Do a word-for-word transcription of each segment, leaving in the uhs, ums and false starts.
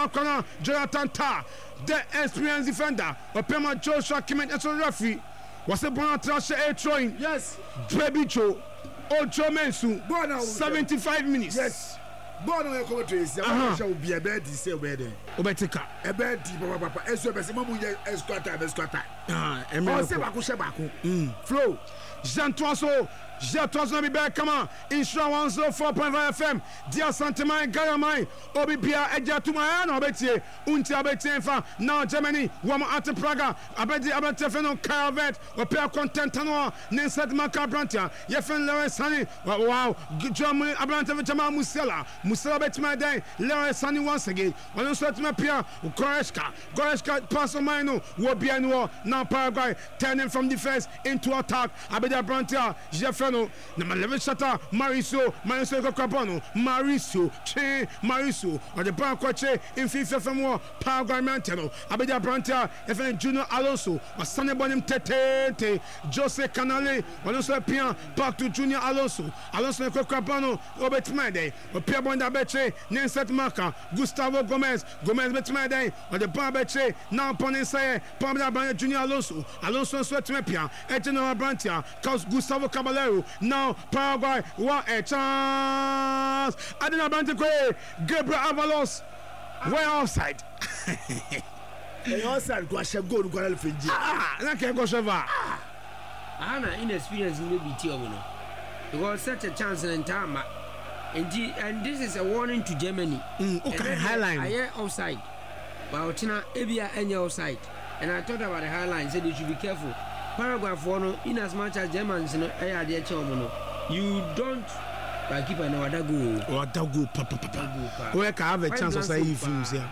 Okona, Jonathan Ta, the experienced defender, Opema Joshua Kimet as a referee. Was a Bonatrasha a throwing? Yes. Baby Joe, Ocho Mensu, seventy-five minutes. Yes. Bono e ko trace ya sha obi e be di se we dey obetika e be di papa papa eso be se mamu ye esquata be esquata ah e me o se ba ko she ba ko flow Jean Toiso Jean Toiso bi be kama Insura one oh four point five F M dia sentiment garamai obi bia eja tuma na obetie unti abetie fa now Germany wo mo at Praga abedi abete fe no Carvet o pe content no ne set maka brantia ye fen Lewis Sani wow Germany abrante fe chama Musela Musela betima den Lewis Sani once again on set me pia Goreska Goreska pass on mine no wo bia no now Paraguay turning from defense into attack abedi brantia je no na maleve shata Mauricio Mauricio Kokobono Mauricio che Mauricio or the bank che in FIFA F M Paraguay Manteno Abedia Brantia F N Junior Alonso or Sunny Bonim Tete Jose Canale Alonso Pian back to Junior Alonso Alonso Kokobono Robert Mende or Pierre Bonda Beche Nenset Maka Gustavo Gomez Gomez Betmede or the bar Beche now Ponin Say Pamela Brand Junior Alonso Alonso Sweatmepia Ejeno Brantia cause Gustavo Caballero now Paraguay what a chance Adina Bantique Gabriel Avalos where offside e offside go she goal go na fenji ah na ke go sheva ah na inexperience no be ti omo no because such a chance in time and and this is a warning to Germany mm, okay highline aye offside but otina ebia any offside and I thought about the highline said they should be careful Paraguay for no in as much as Germans no eh ade eche omo no you don't like keep an order go or go papa papa we can have a chance of say if you say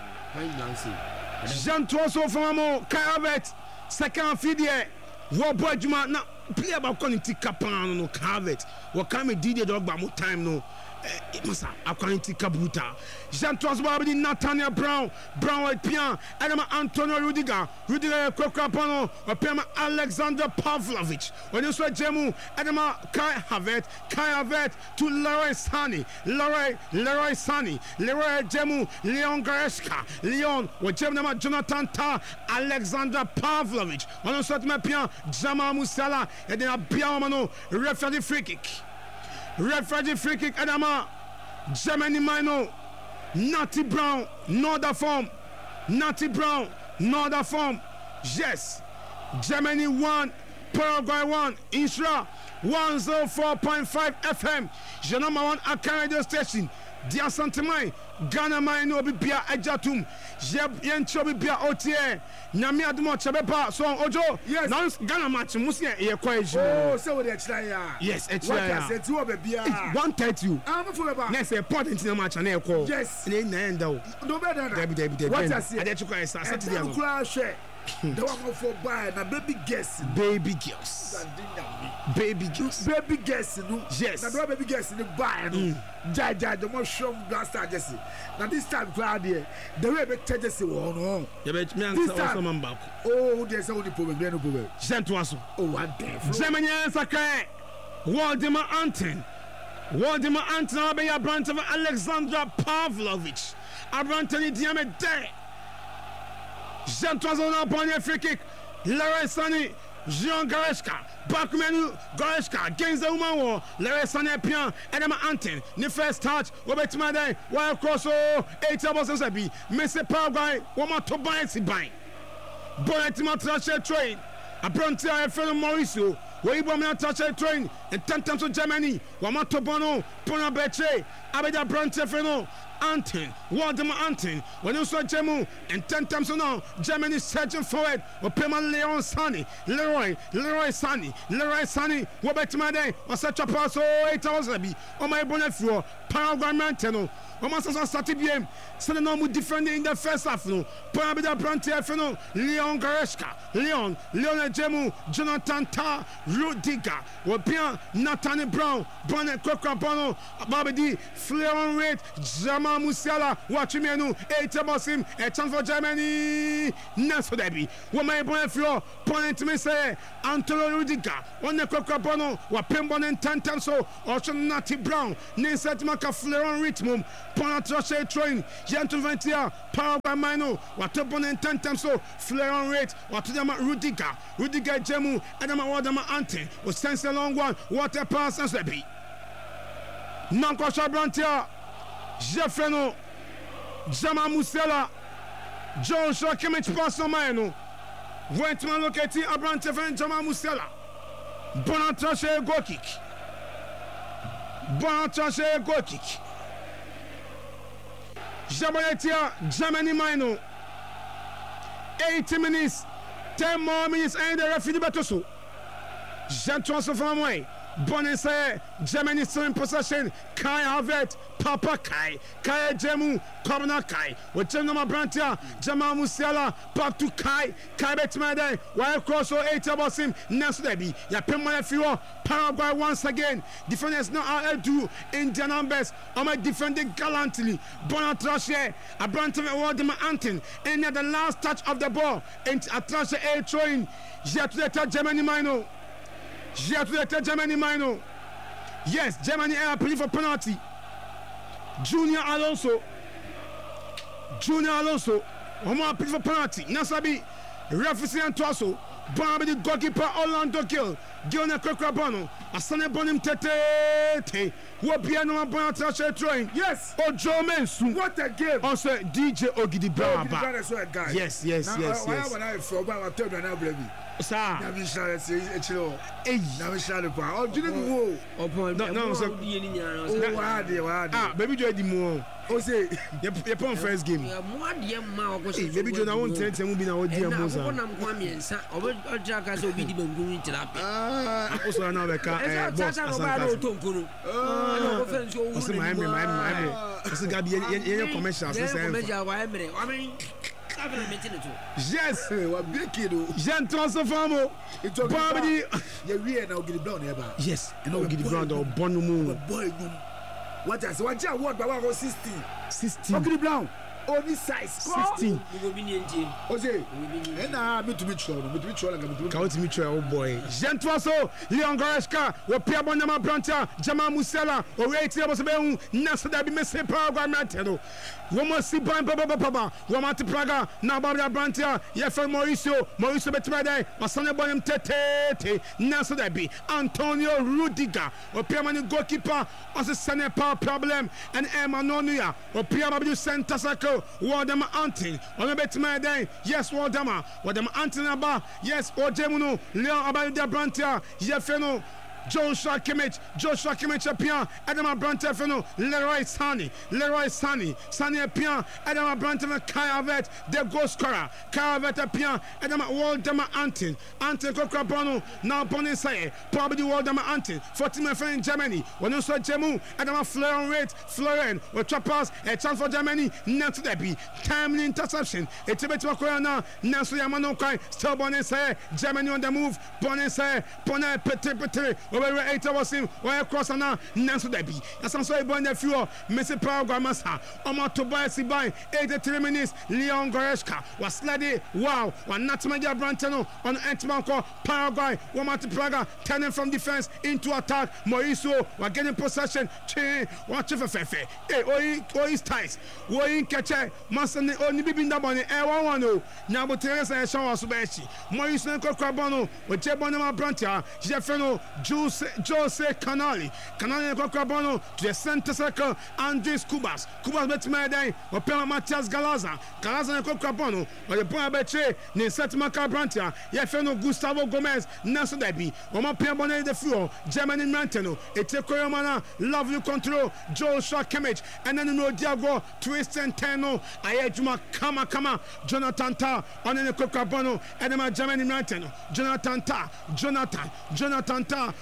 Jean Toiso from mo Carvet second feed here wo boy juma na player ba quality kapan no Carvet wo come did the dog ba mo time no eh masa quality kabuta Jean Toiso ba bi Nathaniel Brown Brown with Pian Adama Antonio Rudiger Rudiger Kokapano or Pema Alexander Pavlovich when you saw Jemu Adama Kai Havertz Kai Havertz to Leroy Sani Leroy Leroy Sani Leroy Jemu Leon Goreska Leon with Jemu Jonathan Ta Alexander Pavlovich when you saw Pian Jamal Musiala and then Abia Mano referee free kick referee free kick Adama Germany Mino Natty Brown, no other form. Natty Brown, no other form. Yes. Germany one, Paraguay one. Insura one oh four point five F M. Je number one Accra radio station. Dia Santimai, Ghana Mai no be bia Ejatum. Je yen chobi bia otie. Nyame adumo chebepa so ojo. Yes. Now Ghana match musia e kwa eju. Oh, so we dey try ya. Yes, e try ya. What I said to be bia. one thirty. Ah, me for ba. Next important in match na e call. Yes. Ne na end o. No better na. Debi debi debi. What I said. Ade chukwa esa Saturday no. Kura share. The one for buy na baby girls. Baby girls. Baby girls. Baby girls no. Yes. Na do baby girls ni buy no. Ja ja the mo show blaster Jesse. Now this time crowd here. The way be Jesse wo no. You bet me answer also man back. Oh, there's only problem, no problem. Jean Toiso. Oh, what day. Germany Saka. Waldemar Anton. Waldemar Anton be a branch of Alexander Pavlovich. A branch of Diame Day. Jean Toiso na upon a free kick. Leroy Sani, Jean Goreska, Bakmenu Goreska, against the woman war. Leroy Sani Pian, Adama Anton. The first touch, Robert Made, while cross oh, eight hours as a be. Messi Paraguay, one more to buy it, buy. Bonnet Matrache train. A branch of fellow Mauricio. Where you want touch a train and ten times to Germany. One more to Bono, Pona Beche, Abeda Branch Feno. Anton, Waldemar Anton, when you saw Jemu, and ten times now, Germany searching forward, or Pema Leon Sani, Leroy, Leroy Sani, Leroy Sani, Robert Made, or such a pass, oh, eight hours a be, on my bonnet floor, Paraguay Manteno, or Master started game, sending on with defending in the first half, no, Parabida Brantia Feno, Leon Goreska, Leon, Leon Jemu, Jonathan Ta, Rudiger, or Pia, Nathaniel Brown, Bonnet Kokapano, Babidi, Flair on rate, Jama. Jamal Musiala watch me no eight bosim a chance for Germany Naso Debi wo my boy flo point me say Antonio Rudiger on the Cocabono wa Pembon and Tantan so or Natty Brown Ninset Maka Fleron Ritmum Ponatroshe train Gentle Ventia Power by Mino what Topon and Tantan so Fleron Rate what to them Rudiger Rudiger Jemu Adama Wadama Ante was sense a long one water pass and Sebi Nanko Shabrantia Jeffreno Jamal Musiala Joshua Kimmich pass on Mino went to locate Abrante and Jamal Musiala Bonatrache goal kick Bonatrache goal kick Jabayetia Germany Mino eighty minutes ten more minutes and the referee Batoso Jean transfer from away Bonne Germany still in possession. Kai Havertz, Papa Kai, Kai Jemu, Corner Kai. With Jenama Brantia, Jamal Musiala, back to Kai, Kai Betmade, while cross or eight about him, Nasdebi, Yapema Fio, Paraguay once again. Defenders now are do in the numbers. Am I defending gallantly? Bonatrache, a Brantia Waldemar Anton, and at the last touch of the ball, and Atrache A throwing, yet to the Germany Mino. Yet to the Germany Mino. Yes, Germany are playing for penalty. Junior Alonso. Junior Alonso. Homo playing for penalty. Nasabi, referee and Tosso. Bambi the goalkeeper Orlando Gil. Gil na Kokrabano. Asane Bonim Tete. What piano Bonatrache throwing? Yes. Ojo Mensu. What a game. Also D J Ogidi Brava. Yes, yes, yes, yes. Why am I for about a third and Sir, Navi Shara says, hey, Navi Shara, oh, do you know? No, no, so, oh, why, dear, why, ah, baby, Joy the more. Oh, say, you're playing first game. Baby, Joy, I won't tell you, be now, dear Mosa. Ah, also another car. Boss, what's my name? My name. What's the guy? You're commercial. Yes, what big kid? Jean transfer famo. It's Bobby. Yeah, we are now getting down here. Yes, and I'll get the ground or Bonumu. Boy, what I say, what I want, but I was sixteen. Sixteen. Okay, brown. Only size sixteen. Jose, and I meet to meet you. Meet to meet you. Count me, oh boy. Jean transfer. Leon Goretzka. Or Pierre Bonama Branta. Jamal Musiala. Or Ray Tiabos Beun. Nasa Dabi Messi Paraguay Matero. Woman see Ban Baba Baba, Woman to Praga, now Barbara Brantia, Yefer Mauricio, Mauricio Betrade, Masana Bonham Tete, Nasa Debi, Antonio Rudiger, or permanent goalkeeper, as a Senate power problem, and Emma Nonia, or Pierre Santa Saco, Waldemar Antin, or the Betrade, yes, Waldemar, Waldemar Antin Abba, yes, or Jemuno, Leon Abalida Brantia, Yefeno. Joshua Kimmich, Joshua Kimmich Appian, Adama Brantefeno, Leroy Sani, Leroy Sani, Sani Appian, Adama Brantefeno, Kai Havertz, the goal scorer, Kai Havertz Appian, Adama Waldemar Antin, Antin Kokrabano, now Bonin Saye, probably Waldemar Antin, fourteen my friend in Germany, when you saw Jemu, Adama Florian Rate, Florian, or Trappers, a chance for Germany, not to be timely interception, a Tibet Wakoyana, Nancy Yamano Kai, still Bonin Saye, Germany on the move, Bonin Saye, Bonin Petri Petri. Over eight hours him, why across now, Nancy Debbie. As I'm sorry, born the few, Messi Paraguay Massa, Omar Tobias by eighty-three minutes, Leon Goretzka was sliding. Wow, one not Magia Brantano on Antmanco, Paraguay, Omar to Praga, turning from defense into attack. Mauricio, we're getting possession. Che, watch for Fefe. Hey, Oi, Oi ties. Oi, catch it. Master, only be in the money. Eh, one one. Now, but Teresa and Shaw Subashi. Mauricio and Cocrabano, with Jebonema Brantia, Jeffreno, Jose, Jose Canali, Canali and Cocrabano to the center circle, Andres Cubas, Cubas Betmade, or Pema Matias Galaza, Galaza and Cocrabano, or the Boa Beche, Nesatmaka Brantia, Jeffreno Gustavo Gomez, Naso Debi, or Piabone de Fuo, Germany Manteno, Etekoyomana, lovely control, Joshua Kimmich, and then no Diago, Twist and Teno, Ayajuma Kama Kama, Jonathan Ta, on the Cocrabano, and my Germany Manteno, Jonathan Ta, Jonathan, Jonathan Ta,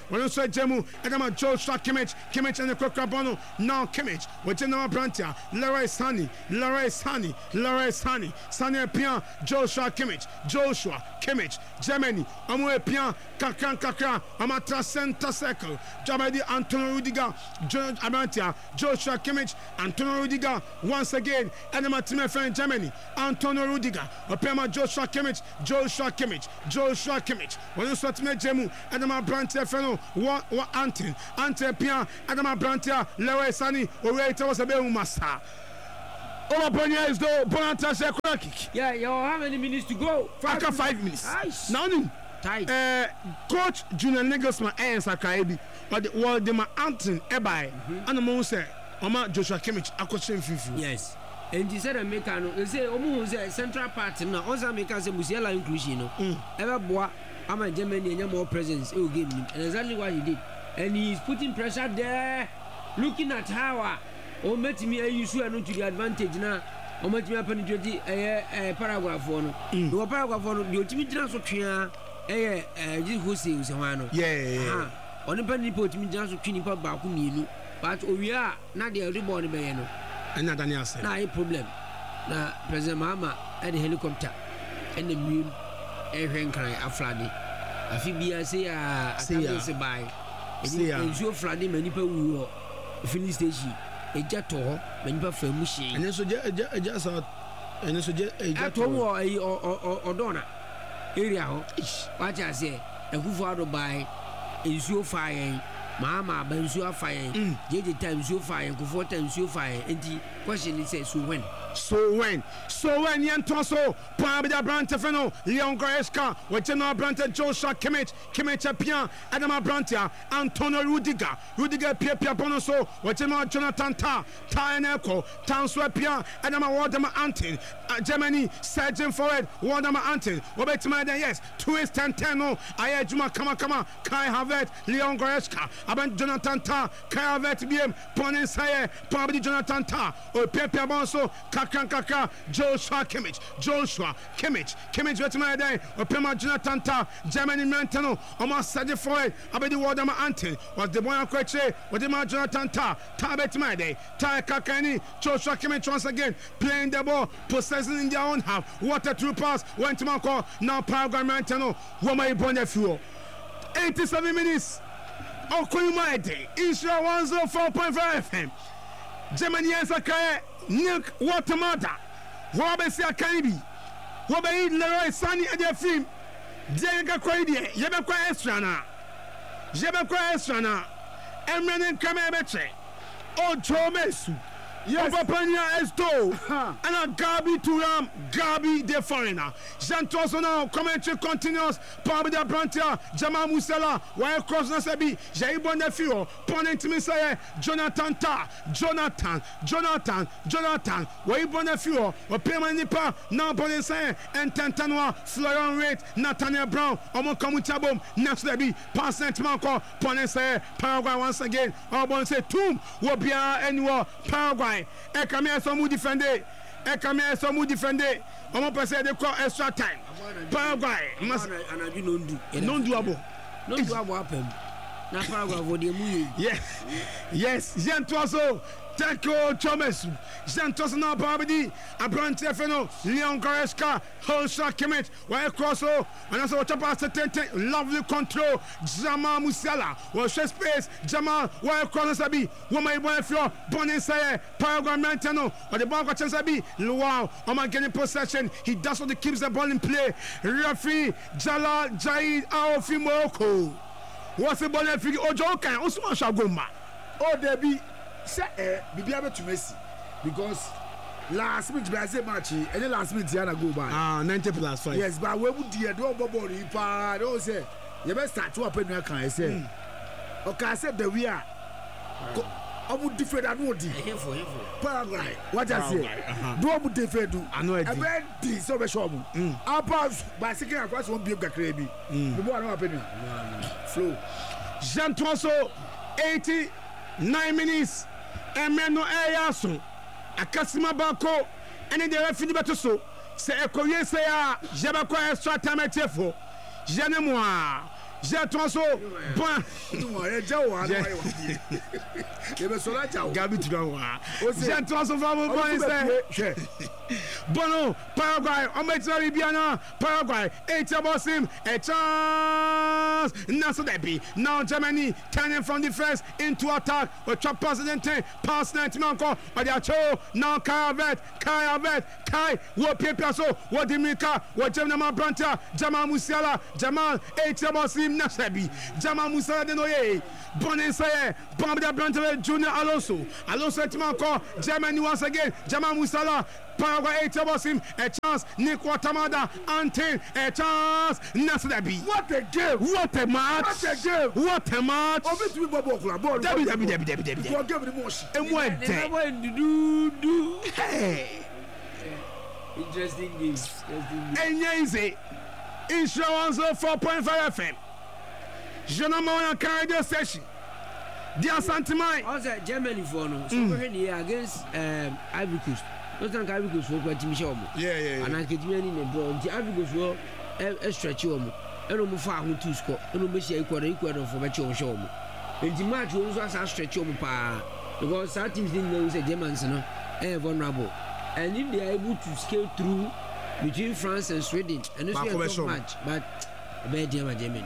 wɔn nso agya mu ɛdama Joshua Kimmich Kimmich ɛne kɔkɔrɔ bɔ no now Kimmich wɔgye na aberanteɛ Leroy Sani Leroy Sani Leroy Sani Sani apia Joshua Kimmich Joshua Kimmich Germany ɔmo apia kakra kakra ɔmo atra center circle Jabadi Antonio Rudiger aberanteɛ Joshua Kimmich Antonio Rudiger once again ɛdama team friend Germany Antonio Rudiger ɔpɛma Joshua Kimmich Joshua Kimmich Joshua Kimmich wɔn nso team agya mu ɛdama aberanteɛ fɛ no wɔ wɔ Antin Antin apia ɛdama aberanteɛ Leroy Sani owurɛ ita wɔ sɛ bɛn mu masa. Over Bonya is though Bonanta say correct kick. Yeah, you how many minutes to go? Five, five, five minutes. Nice. Now ni. Tight. Uh, Coach Junior Nagelsmann eh Sakai but the world the ma Anton ebai and mo say Oma Joshua Kimmich akɔhyɛ mfimfini. Yes. And you said America no, they say omo say central part na also America say Musiala inclusion no. Ever boa ama Germany any more presence e will game him. And exactly what he did. And he is putting pressure there looking at how o metimi ayusu anu to the advantage na o metimi penetrate eh eh paragraph no no paragraph no the otimi gina so twea eh eh ji hose use ho ano yeah ah oni pani po otimi gina so twi ni pa ba ku mienu but owia na the rebound be ye no anya Daniel say na a problem na president Mahama e the helicopter e na mienu e hwen kan aflade afi bia say a akabese se bai e nsuo flade mani pa wu finish station eja to ho manipa fa mu hye ene so je eja eja sa ene so je eja to wo e odona area ho wacha se ekufo ado bai ensuo fa yen mama ba ensuo afa yen jeje time ensuo fa yen kufo time ensuo fa yen enti question is say so when so when so when yento so Pabida Brante Feno Leon Goretzka Wacheno Brante Joshua Kimmich Kimmich apia Adama Brante Antonio Rudiger Rudiger pia pia bono so Wacheno Jonathan Ta Ta Eneko Tanso apia Adama Wardama Antin Germany surging forward Wardama Antin Obetima yes two is ten ten no Aye Juma kama kama Kai Havertz Leon Goretzka Aban Jonathan Ta Kai Havertz B M Ponen Saye Pabidi Jonathan Ta O pia pia bono so Kakran Kaka Joshua Kimmich Joshua Kimmich Kimmich wetima dey opema Jonathan Ta Germany Mentano almost said forward abedi Wardama Antin was the boy akwache with the Jonathan Ta Ta wetima dey Ta Kakani Joshua Kimmich once again playing the ball possessing in their own half what a true pass went to Marco now Paraguay Mentano woma ibonde fuel eighty-seven minutes Okoyuma Ede Israel one oh four point five F M Germany Ansakaye Nick Watermata Wabesi Akanibi Wabai Leroy Sani at their film Jenga Quadia Yabakwa Estrana Yabakwa Estrana Emran Kamebeche O Chomesu Yes, Papania Esto and a Gabi Turam, Gabi the foreigner. Jantoso now commentary continues. Pabida Brantia, Jamal Musala, while cross Nasabi, Jaibon Nefio, Ponent Messiah, Jonathan Ta, Jonathan, Jonathan, Jonathan, Waibon Nefio, or Pema Nipa, now Ponensay, and Tantanwa, Florian Rate, Nathaniel Brown, Omo Kamutabum, Nasabi, Passant Marco, Ponensay, Paraguay once again, Obon say Tomb, Wabia, anywhere, Paraguay. E kamia so mu defender e kamia so mu defender omo pese de call extra time Paraguay mas anaju nondu nondu abo nondu abo apem na Paraguay vo de mu ye yes yes jento so Teko Chomesu Jantos na Babidi Abrante Feno Leon Goretzka Joshua Kimmich where crosso and also top pass lovely control Jamal Musiala was space Jamal where cross Sabi woman boy floor Bonnie say Paraguay Mentano or the ball got Sabi wow Oma getting possession he does what he keeps the ball in play referee Jalal Jaid Aofimoko what's the ball referee Ojo kan Usman Shagoma oh there be say eh bibia betume si because last minute by say match any last minute yana go by ah ninety plus five yes but we would dey do bobo ri pa they say you best start to open your can say okay say the we are obu different and no di hefo hefo Paraguay what I say do obu different do I know it di so be sure mu apa by second across one be gakra bi the boy no happen flow Jean Toso eighty-nine minutes Emeno Eyaso Akasima Bako and the referee beto so say ekoye say a jabako extra time etefo jenemwa j'ai tonso bon ouais jawa ye be so la jawa gabi tu wa j'ai tonso fa mo bon c'est bono Paraguay on met ça bien Paraguay et Tabosim a chance Naso Debi now Germany turning from defense into attack with trap president pass nineteen encore but they are show now Kayavet Kayavet Kai what paper so what Dimika what Gemma Branta Jamal Musiala Jamal et Tabosim Nasebi Jamal Musiala Denoye Bonin Saye Bamba Branta Junior Alonso Alonso encore Germany once again Jamal Musiala Paraguay eight about him a chance Nick Watamada Ante a chance Nasabi. What a game! What a match! What a game! What a match! Obviously, Bobo Club. Debbie, Debbie, Debbie, Debbie, Debbie. Go give the motion. And what day? Do do. Hey. Interesting games. And easy. Insurance four point five F M. Je n'ai pas un radio station. Dear Santimai. Also, Germany for no. So we're here against um, Ivory Coast. Not an Ivory Coast for Team Show. Yeah, yeah. And I get me in the draw. The Ivory Coast will a stretch you. I don't move far to score. I don't miss a quarter equal for Metro Show. And the match was a stretch on pa because our teams didn't know the Germans are vulnerable. And if they are able to scale through between France and Sweden, and it's a tough match, but a bad German.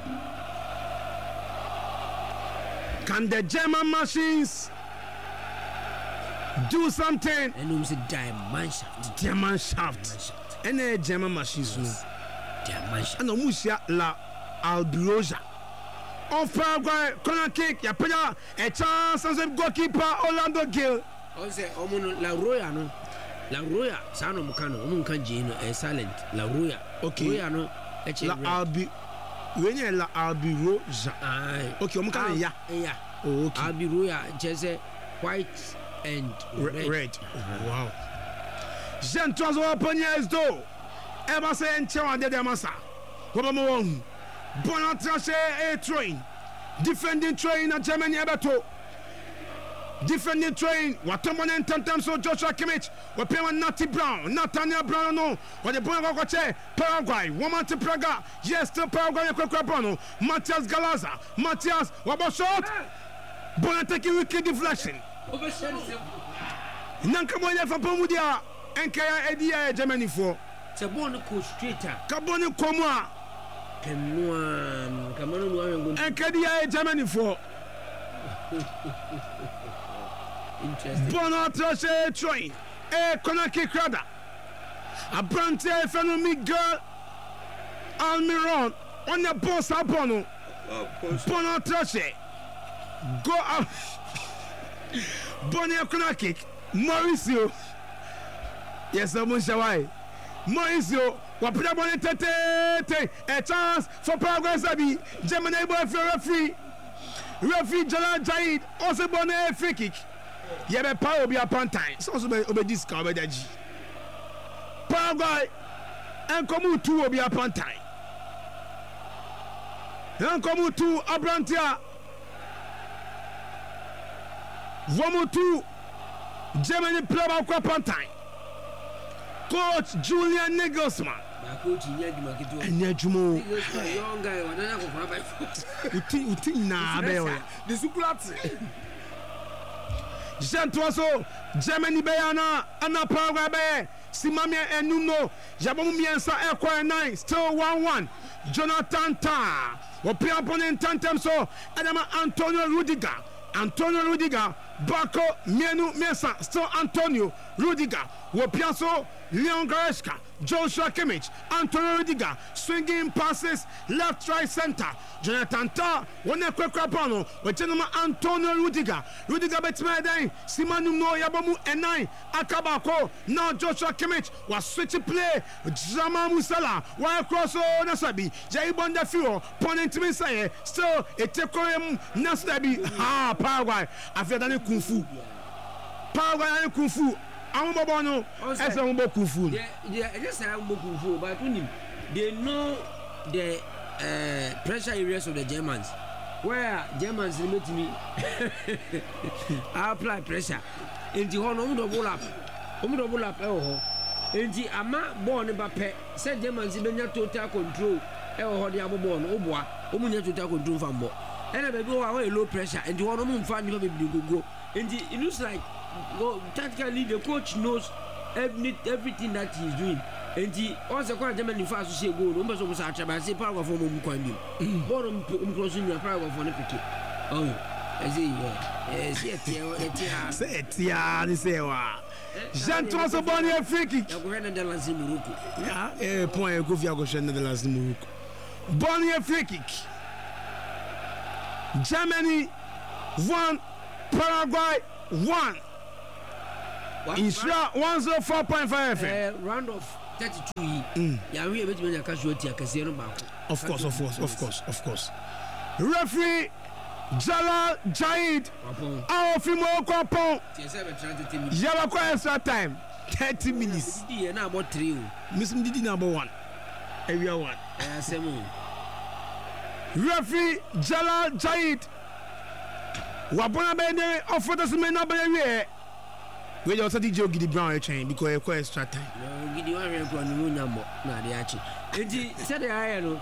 Can the German machines do something? And it was a diamond shaft. Diamond shaft. And a German machines. Diamond shaft. And a Musia La Albiroja. Of Paraguay, corner kick, Yapena, a chance as a goalkeeper, Orlando Gill. I say, Omono La Roya, no? La Roya, Sano Mukano, Omunkanjino, a silent La Roya. Okay. Roya, no? La Albi. When you la Albiroja. Okay, Omukano, yeah. Yeah. Oh, okay. Albiroja, just white and red. Red. Wow. Jean Tozo Ponyes do. Ever say in Chewa de Massa. Wabamo. Bonatrache a train. Defending train at Germany Abato. Defending train. Watamon and Tantamso Joshua Kimmich. Wapema Natty Brown. Nathaniel Brown. No. What the Bonacoche. Paraguay. Woman to Praga. Yes, to Paraguay. Quaquabono. Matthias Galaza. Matthias. Wabashot. Bonataki wicked deflection. Nankamoya for Pomudia. And Kaya Edia Germany for. Sabonico straighter. Caboni Comua. Come on, and Kadia Germany for. Interesting. Bonatrache train. A Konaki Crada. A Brante Phenomy girl. Almiron. On the boss Abono. Bonatrache. Go out. Bonia Konaki. Mauricio. Yes, I'm Shawai. Mauricio. Wapita Bonia Tete. A chance for Paraguay Sabi. Germany boy for referee. Referee Jalal Jaid. Also Bonia free kick. Yebe Pao be upon time. So also be this car by the G. Paraguay. And come two will be upon time. And come two Abrantia. One two. Germany play about upon time. Coach Julian Nagelsmann. And Yajumo. Young guy, one another. Uti uti na bewe. The Suplati. Jean Toiso, Germany Bayana, Anna Paraguay Bay, Simamia and Nuno, Jabomiensa Equa nine, still one one. Jonathan Ta, Wapia opponent Tantem so, Adama Antonio Rudiger, Antonio Rudiger, Baco, Mienu Mesa, still Antonio Rudiger, Wapiaso, Leon Goretzka, Joshua Kimmich, Antonio Rudiger, swinging passes left, right, center. Jonathan Ta, one a quick rapano, with gentleman Antonio Rudiger, Rudiger Betmeden, Simanum no Yabamu and nine, Akabako, now Joshua Kimmich was switching play, Jama Musala, while cross on Nasabi, Jaibon the Furo, Ponin to me say, still a Tekoyam Nasabi, ha, Paraguay, after the Kung Fu. Paraguay and Kung Fu. I'm Bono, as a Umbo Kung Fu. Yeah, just a Umbo Kung Fu, but they know the uh, pressure areas of the Germans. Where Germans limit me, I apply pressure. In the horn, um, double up, um, double up, oh, in the Ama born about pet, said Germans in the total control, oh, the other born, oh, boy, omunya total control from mo and baby who low pressure and you want to move fan you go and it looks like well, tactically the coach knows every, everything that he's doing and he also quite Germany fast to say go no so much I say power for mum kwandi bottom um crossing your power for picture oh I see yeah yeah say tia ni say wa Jean Thomas Bonnie free kick ya go Netherlands Morocco yeah eh point go via go Netherlands Morocco Bonnie free kick Germany one Paraguay one Insha one oh four point five F M uh, round of thirty-two yeah we bet me casualty akase no ba of course of course of course of course referee Jalal Jaid our fimo kwapon yaba kwa extra time thirty minutes di na about three miss didi number one area one eh asemu referee Jalal Jaid wabona be ne ofoto se me na be we we just D J Gidi Brown chain because e kwa extra time no Gidi wan re ko no nyambo na de achi enti se de aye no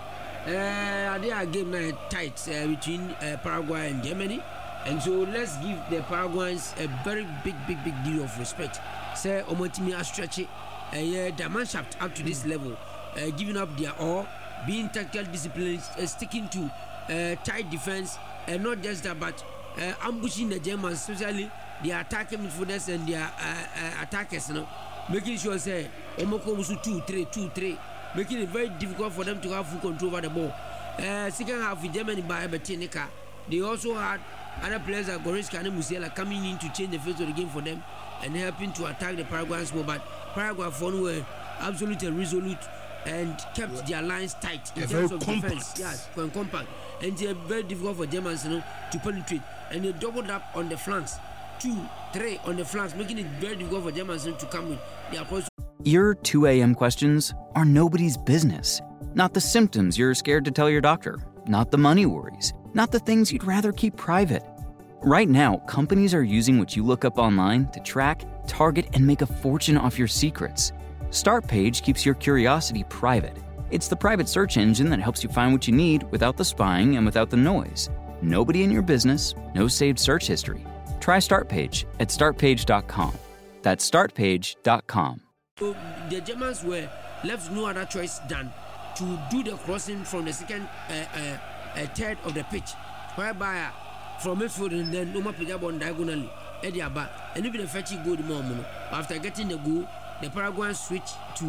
Uh, they are game night tight uh, between uh, Paraguay and Germany, and so let's give the Paraguayans a very big, big, big deal of respect. Say, Omotimi are stretching uh, yeah, the manshaft up to this level, uh, giving up their all, being tactical discipline, uh, sticking to uh, tight defense, and not just that, but uh, ambushing the Germans, especially their attacking midfielders and their uh, uh, attackers, you know, making sure say Omoko Musu two, three, two, three. Making it very difficult for them to have full control over the ball. Uh, second half with Germany by Betinika, they also had other players like Goretzka and Musiala coming in to change the face of the game for them and helping to attack the Paraguayans more. But Paraguay were absolutely resolute and kept their lines tight in they're terms of compact. defense. Yes, and compact. And they're very difficult for Germans, you know, to penetrate. And they doubled up on the flanks, two, three on the flanks, making it very difficult for Germans, you know, to come with their approach. Your two a.m. questions are nobody's business. Not the symptoms you're scared to tell your doctor. Not the money worries. Not the things you'd rather keep private. Right now, companies are using what you look up online to track, target, and make a fortune off your secrets. StartPage keeps your curiosity private. It's the private search engine that helps you find what you need without the spying and without the noise. Nobody in your business, no saved search history. Try StartPage at start page dot com. That's start page dot com. So the Germans were left no other choice than to do the crossing from the second uh, uh, uh, third of the pitch, whereby uh, from midfield and then Noma Pijabon diagonally, Eddie Abba, and even the fetchy goal the moment. After getting the goal, the Paraguayans switched to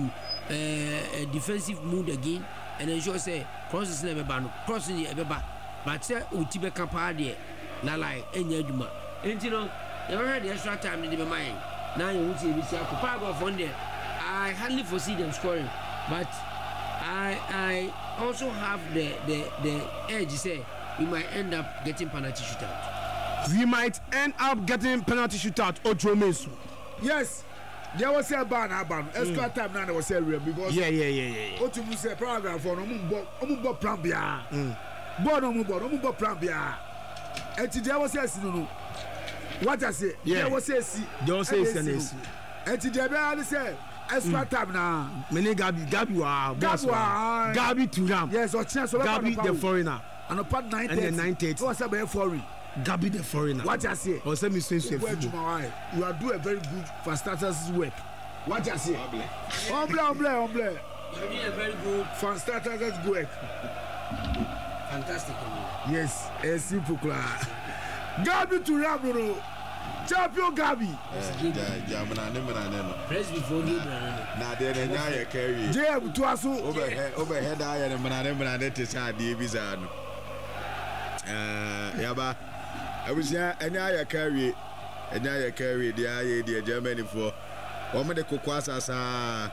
uh, a defensive mood again and ensure say crosses never ban crossing the Ebeba, but say Utibe Kapadi, Lalai, and Yaduma. And you know, they already had the extra time in the mind. Now you will see Paraguay from there. I hardly foresee them scoring, but I I also have the the the edge. Say we might end up getting penalty shootout. We might end up getting penalty shootout. Ojo Mesu. Yes, there was a ban, a ban. Extra time now there was a real because yeah yeah yeah yeah. What you say paragraph for no mumbo, mumbo plan bia. Bo no mumbo, no mumbo plan bia. And there was a no. What I say? Yeah. There was a see. Don't say it's and today I say extra time now. Many Gabi, Gabi wa, Gabi wa, Gabi Turam. Yes, or chance. Gabi the foreigner. And a part nine and the nine thirty. What's up, foreign? Gabi the foreigner. What I say? Or send me sense you are doing a very good for starters work. What I say? Omble, omble, omble. You are doing a very good for starters work. Fantastic. Yes, a simple class. Gabi Turam, bro. Champion Gabi. Jamana ne mana ne no. Press before you. Na de ne nya ye carry. Jam to aso. Over over head aya ne mana ne mana ne te sa de bi za no. Eh yaba. Abusia enya ye carry. Enya ye carry de aya de Germany for. O me de kokwa sasa.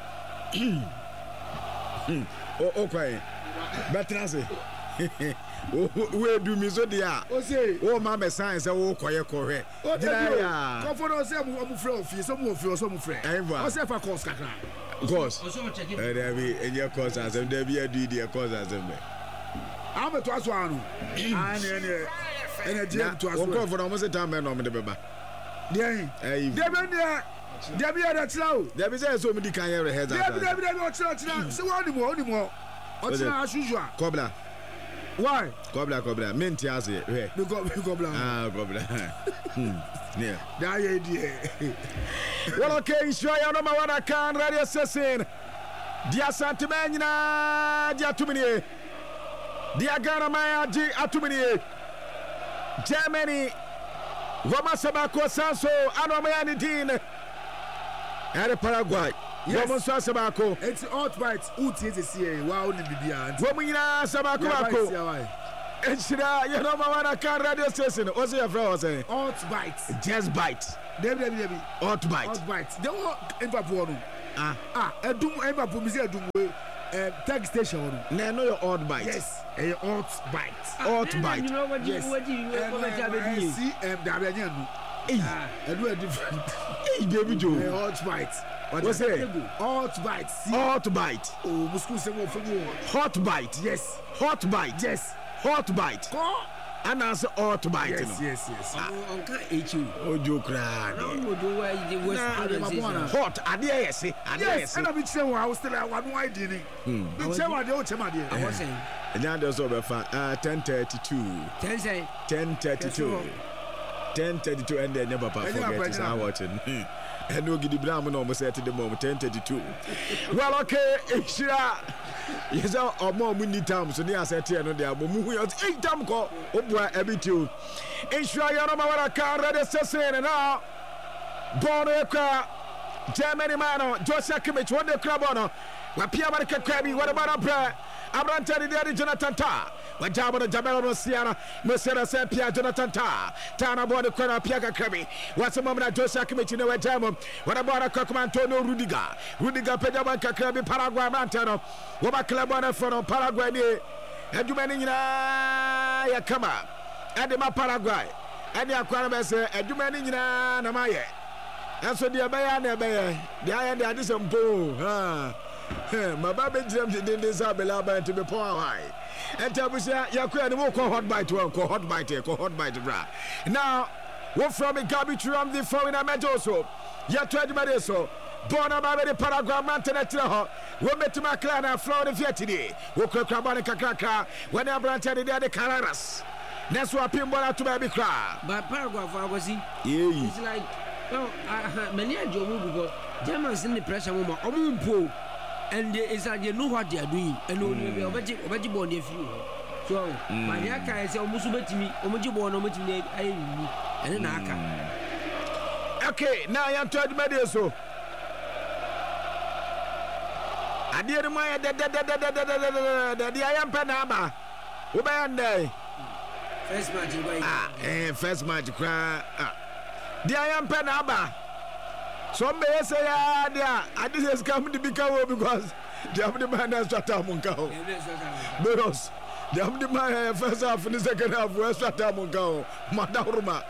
O o kwai. Betrase. We do me so dia. O say, o ma me science wo koye kohe. Ya. Ko for say am am frɛ ofie, so mo ofie, so mo frɛ. O say fa course kakra. Course. Eh there be enye course asem there be adu dia course asem be. Am to aso anu. Ah ne ne. Ene je to aso. Wo ko for no say time no me de beba. Dey. Eh. Dey be ne. Dey be there tlaw. Dey be say so me di kan here head after. Dey be dey be o tlaw tlaw. Se wo ni mo, o ni mo. O tlaw as usual. Kobla. Why? Cobra, Cobra, Minty as it. You got me, Cobra. Ah, Cobra. Yeah. That idea. Well, okay, sure, you know what I can ready assassin. Dia Santimania, Dia Tumini, Dia Ganamaya, G. Atumini, Germany, Roma Sabako Sanso, Anomayani Dean, and Paraguay. Yes, Sabako. It's hot bites. Uti is here. Wow, the Bibian. Womina Sabako. And should I, you know, I can't radio station. What's your friend? Hot bites. Just bite. Debbie, Debbie. Hot bite. Hot bites. They won't ever. Ah, ah, a doom ever for me. A tag station. No, no, your hot bite. Yes, a hot bite. Hot bite. You know what you what you see? Um, Dabian. I do a different. Hey, baby Joe. A hot bite. What's it? Hot bite. Hot bite. Oh, Muscu say more for more. Hot bite. Yes. Hot bite. Yes. Hot bite. Go. And answer hot bite. Yes, you know. yes, yes. On can't eat you. Oh, you cry. Hot. Adia, yes. Yes, and I've been saying I was still at one wide dinner. Been saying what they want to do. I was saying. And now there's over uh, ten thirty-two. ten say. ten thirty-two. ten thirty-two, and they never forget is our watching. And no Giddy Brown almost at the moment, ten thirty-two. Well, okay, sure. Yes, or more windy times, so near set here, no, they are moving out eight time call. Oh, boy, every two. Ensure you know what I can't read assassin and now. Border Germany man, Joseph Kimmich, what the club on. Wapia Marika Krabby, what about a prayer? Abranta the Jonathan Ta. When Jabba Jabba Siana, Monsieur Saint Pierre Jonathan Ta. Tana born the corner Piaga Krabby. What's the moment Joseph Kimmich in the German? What about a Cockmantono Rudiga? Rudiga Pejabanka Krabby Paraguay Mantano. What about Clabana from Paraguay? And you manina Yakama. And the Paraguay. And the Aquarius, and you manina Namaye. And so the Abaya Nebay, the Iron the Addison Pool. My baby dreamed in this Abelaba to be poor high. And Tabusia, Yaku and walk hot bite one, call hot bite, call hot bite. Now, what from a garbage from the foreign Amajoso? Ya tried Madeso, born about the Paraguay Mountain at Traho, we met to Maclana, Florida Vietnam, who could Crabonica Cracker, when I branted the other Cararas. That's what people want to baby cry. But Paraguay, I was in. Yeah, it's like, oh, many of your movie, Germans in the pressure woman, or moon pool. And it's like you know what they are doing, and only already already born if you. So, my yaka is almost to me, almost born, almost to me, and then I. Okay, now I am told me so. I did my the I am Panama. Ubanda. First match, ah, eh, first match, cry. The I am Panama. Some may say, yeah, I just come to become because they have the man as Tatamunko. Because they have the man first half and the second half, West Tatamunko, Madaruma.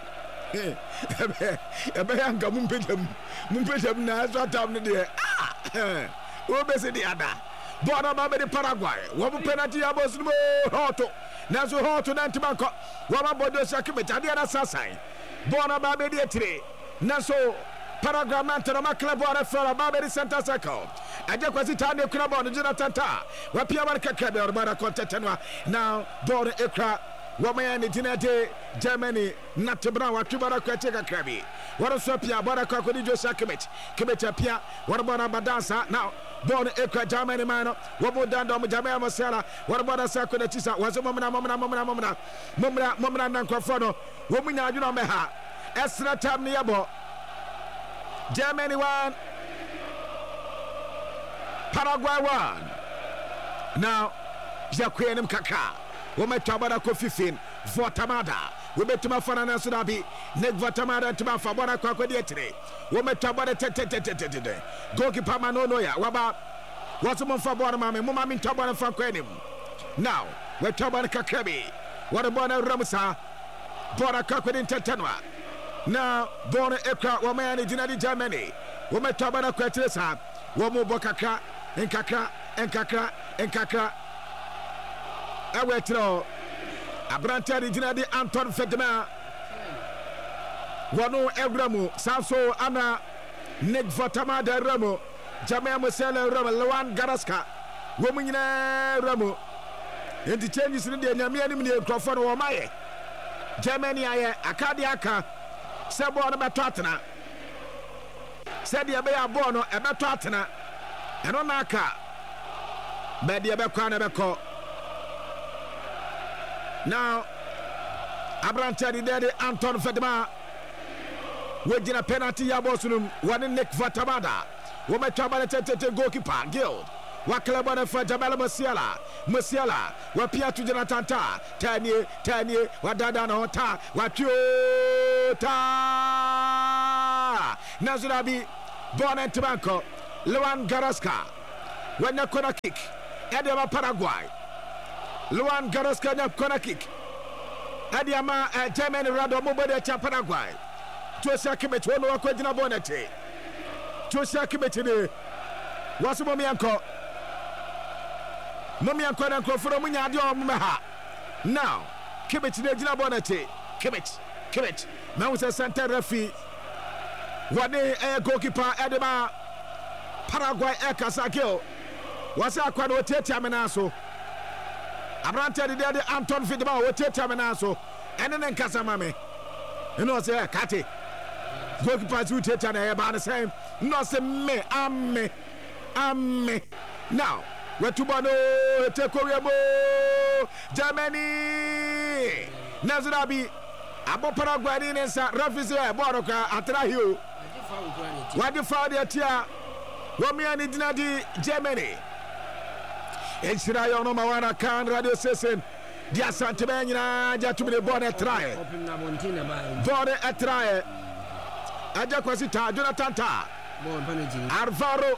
A man come Mumpidum, Mumpidum, Nazatam, dear. Ah, who best the other? Born about the Paraguay, one penalty was no hot. Nazo hot to Nantimanco, one about the Sakimit, and the other Sassai. Born about the tree. Naso. Paragraph Mantana Maclabora for a Barbary Santa Circle. I just was it on the club on the Jonathan Ta. Wapiamarka Cabby or Maracontenua. Now, Border Ekra, Woman in Dinate, Germany, not to Brown, Tubara Quateka Crabby. What a Sopia, Bora Cocodijo Sakimit, Kimita Pia, what about Abadansa? Now, Border Ekra, Germany Mano, what about Dandom, Jamaica Masala, what about a Sakonatisa, was a moment, a moment, a moment, a moment, Mumra, Mumra, and Crafono, woman, I do not meha. Esra Tamniabo. Germany one, Paraguay one. Now, Jaquenim Kaka, we met Tabada Kofifin, Votamada, we met Timafana Sudabi, Nek Votamada to Mafabana Kwakodietri, we met Tabada Tete, Goalkeeper Manonoya, Waba, what's a month for Bonamami, Mumami Tabana Franquenim. Now, we're Tabana Kakabi, what about Ramusa, Bora Kakodin Tetanwa. Now, born Ekra, woman in Germany. Woman Tabana Quatresa, Womo Bokaka, and Kaka, and Kaka, and Kaka. I wait to Abranta Dinadi Anton Fedema. Wano Egramu, Sanso Anna, Nick Vatama de Ramo, Jamea Musela Ramo, Lawan Garaska, Woman Ramo, enti changes no de nyame anim ne nkrofo no wo maye Germany aye akade aka se ball no beto atena se de be ya ball no e beto atena eno na aka be de be kwa na be ko now Abrante de Anton Fedma wejina penalty ya bosunum one Nick Vatamada wo betwa ba tete goalkeeper Guild wa club na fa Jabal Musiala Musiala wa pia tu Jonathan Ta tanie tanie wa dada na hota wa piota Nazurabi Bonnet Banco Luan Garaska when na corner kick Edema Paraguay Luan Garaska na corner kick Adiama uh, Germany Rado Mobile cha Paraguay Josia Kimmich wono wakwejina bonete Josia Kimmich ni wasu momianko momianko na nkroforo munya ade o mmeha now Kimmich ni ejina bonete Kimmich Kimmich na wose center referee wade eh, goalkeeper Edema Paraguay Ekasakio wase akwado otete amenaso Abrante de de Anton Fidema otete amenaso ene ne nkasa mame eno se kate goalkeeper to tete na e ba the same no se me amme amme now we to bono take oriamo Germany Nazarabi abo Paraguay ni nsa referee e boro ka atrahio wadi foul de tia wo me ani dinadi Germany Ensira yo no mawana kan radio station dia sante be nyina ja tumile bone trae bone trae aja kwasi ta Jonathan Ta Alvaro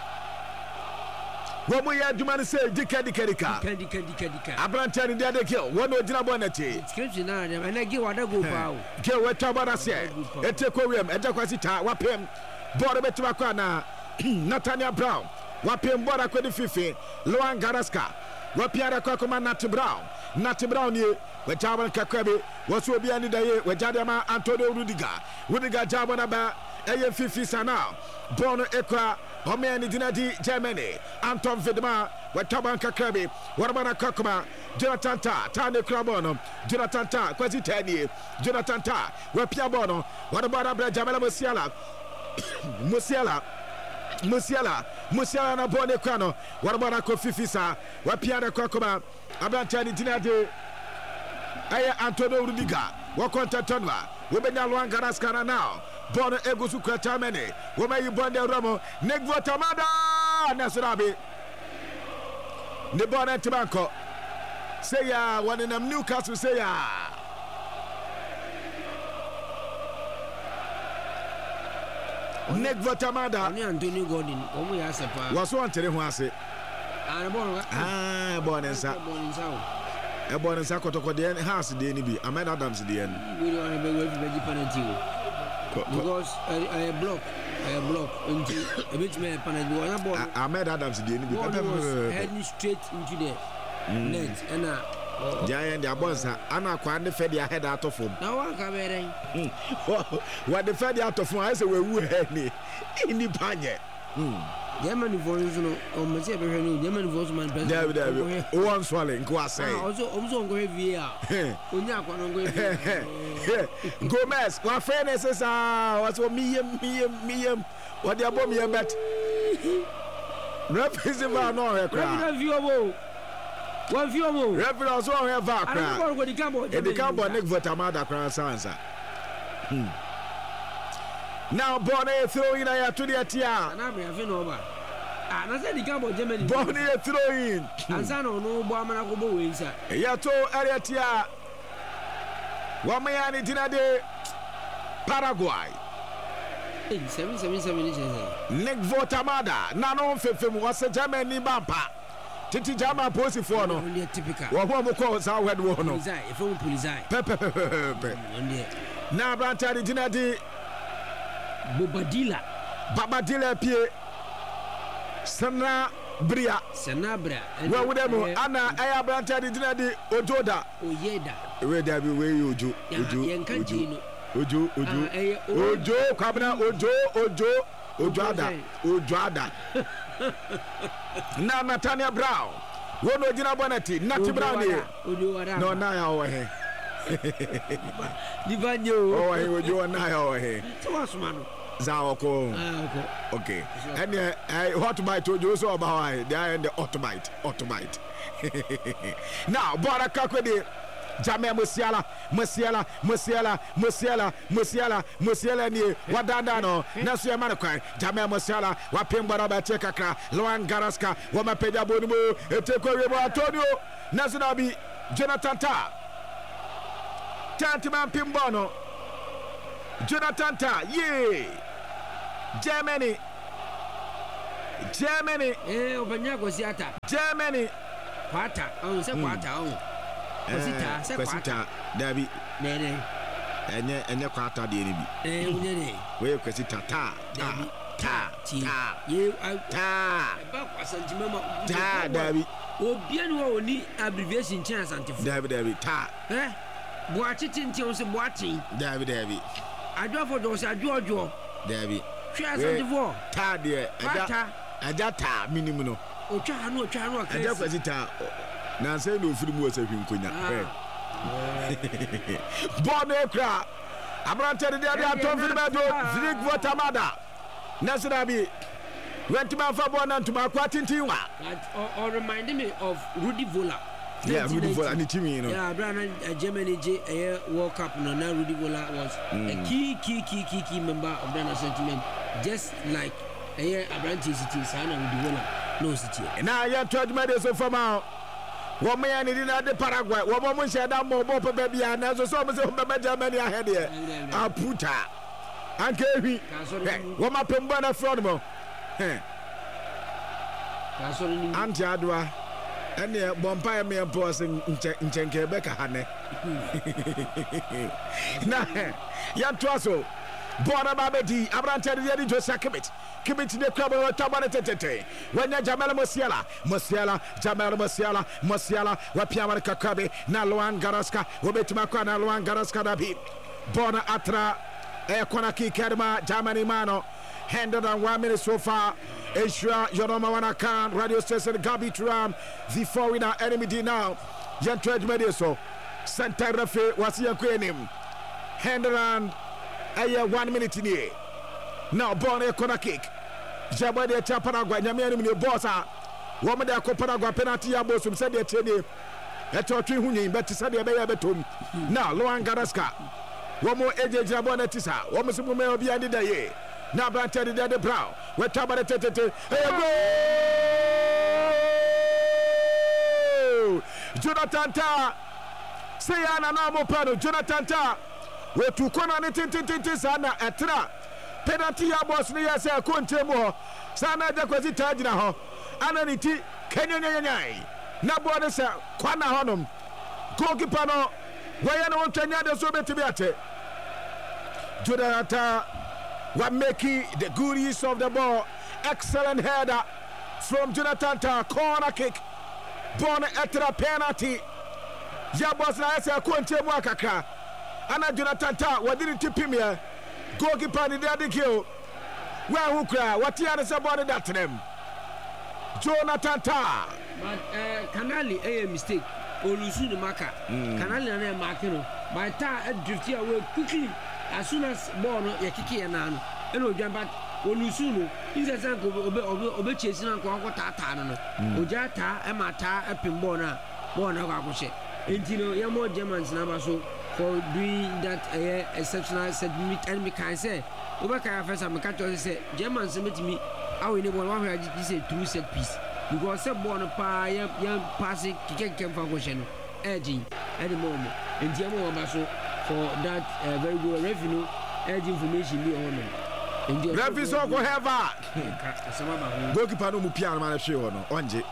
wo mo ya duma ne se dika dika dika dika dika dika Abrante ni dia de kill wo no gina bone ti scripture na na na gi wada go pa ke we ta bana se ete ko wiem aja kwasi ta wapem bone betima kwa na Nathaniel Brown wapem bora kwa di fifi Luan Garaska wapiara kwa kuma Nat Brown Nat Brown ye wajaba kakwabe wasu obi ani daye wajade ma Antonio Rudiger Rudiger jabo na ba eye fifi sana bono ekwa homeni dinadi Germany Anton Fedma wataba kakwabe warabana kakuma Jonathan Ta tane krabono Jonathan Ta kwazi tani Jonathan Ta wapia bono warabana bra Jabal Musiala Musiala Musiala Musiala na bone kwano warabana ko fifisa wapiana kwa koma Abrante ni dinade aya Antonio Rudiger wakonta tonwa webenya Luan Garaska na now bono egusu kwa Germany womayi bonde romo Nick Vatamada Nasrabi ne bono tibanko say ya one in Newcastle say ya Nick Vatamada ni Anthony Gordon omo ya sepa waso antere ho ase ah bono ah bono nsa e bono nsa kotoko de house de ni bi Ahmed Adams de en we want to be with the penalty because a block a block into a bit me penalty we want ball Ahmed Adams de ni bi heading straight into the net and uh Giant the abonsa ana kwa ne fed ya head out of him na wa ka bere what the fed out of him I say we wu he ni ni panye Germany voice no o me se be hwe no Germany voice man David president David one swallow nko asay also also ngo he V A onya akwa no ngo he Gomez wa fairness is ah was o miyem miyem miyem what the abom ye bet represent no he kra view one view mo referee also on here back I don't go the cambo e the cambo Nick Vatamada kra sansa now Bonnie throw in a to the atia na me afi no ba ah na say the cambo Germany Bonnie throw in ansa no no bo amana ko bo we nsa ya to area tia wa mayani dinade Paraguay seven seven seven Nick Vatamada na no fefem was Germany bampa Titi Jama posi for no. Wa ho mo ko sa wed wo no. Polizai, e fo polizai. Pepe pepe. Na Abrante di dinadi Bobadilla. Babadilla pie. Sana Bria. Sana Bria. Wa wo dem ana ay Abrante di dinadi Ojoda. Oyeda. We da bi we Ojo. Ojo. Ojo. Ojo. Ojo kwabna Ojo Ojo Ojo ada. Ojo ada. Na Nathaniel Brown One Ojina Bonnetti, Natty Brown here. No, now over here. Divanyo. Oh, I would do a night over here. What's man? Zawako. Okay. And I hot bite to you so about they are in the autobite. Autobite. Now, Barakakwe. Jamel Musiala, Musiala, Musiala, Musiala, Musiala, Musiala ni wadandano nasu ya manakwa Jamel Musiala wapemba raba chekakra Luan Garaska wamapeja bonimu etekwe rebo Antonio nasu nabi Jonathan Ta Tantiman Pimbono Jonathan Ta ye Germany Germany eh obanyago siata Germany kwata on se kwata on Kwasita, se kwasita, Dabi. Nene. Enye enye kwata de ni bi. Eh, unyene. We kwasita ta. Dabi. Ta. Ta. Ye ta. Ba kwasantima ma. Ta, Dabi. Obi anu wo ni abbreviation chen asantifo. Dabi, Dabi. Ta. Eh? Boachi tinti on se boachi. Dabi, Dabi. Adwo fo do se adwo adwo. Dabi. Hwe asantifo. Ta de. Aja. Aja ta minimum no. Otwa anu otwa anu akres. Aja kwasita. Na say no free mu ose hwinkonya eh bon ekra abrante de de atom fi be do Zig Votamada nasira bi went man for bon and to ma kwatintin wa or reminding me of Rudy Vola. Yeah, Rudy Vola ni team you know. Yeah, Brian Germany J a World Cup no now Rudy Vola was mm. a key key key key key member of the sentiment just like a Abrante City Sana Rudy Vola no city. Now you told me this for now. One man in the Paraguay, one woman said, I'm more baby, and as a summer of Germany ahead here. I put her and gave me one up in one from them. Auntie Adwa and the Bompire me and boss in Quebec. Now, young Twasso. Bona Babedi, Abrante ready to Sakimit. Commit to the club of Tabanete. When Jamal Musiala, Musiala, Jamal Musiala, Musiala, Wapiama Kakabi, Naluan Garaska, Wobetimaka, Naluan Garaska Dabi. Bona Atra, Ekonaki Kerma, Germany Mano, handed on one minute so far. Asia, Yoroma Wanakan, Radio Station, Gabi Tram, the foreigner enemy D now. Yantraj Mediso, Santa Rafe, was your queen him. Handed on. Aye one minute in here. Now born a corner kick. Jabba de Chaparagua, Yamian in the bossa. Woman de Coparagua penalty abos said the Teddy. A torture huni, but to say the Betum. Now Luan Garaska. One more edge Jabonetisa. One more may be under the year. Now Banted the brow. Where Tabaret. Jonathan Ta. Say Anna Namo Pano, Jonathan Ta. We to kona ne tintintin sana etra penalty ya boss ne ya say kontemu ho sana de kwazi tajina ho ana ni ti kanyanyanyai na bo ne say kwana honom goalkeeper no we ya no twanya de so betibi ate Jonathan wa making the good use of the ball. Excellent header from Jonathan Ta, corner kick born etra penalty ya boss na ya say kontemu akaka Ana Jonathan Ta, what didn't tip him here? Goalkeeper in the other kill. Where who cry? What he had about that to them? Jonathan Ta. But uh, Canali, a mistake. Olusu the marker. Canali and a marker. By Ta, a drifty away quickly as soon as born, a kiki and an. And jump back. Olusu, he's a son of Obe chasing and Quakota. Ojata, a mata, a pimbona, born of Akoshe. And you know, you're more Germans now, so. For doing that uh, exceptional set meet and me can say Obaka first I'm to say Germans meet me I will never want to say two set piece because some born a pa young passing kick came from question edging at the moment and German Basso for that uh, very good revenue edge information be on them. Referee so go have a goalkeeper no mu piano man show no onje.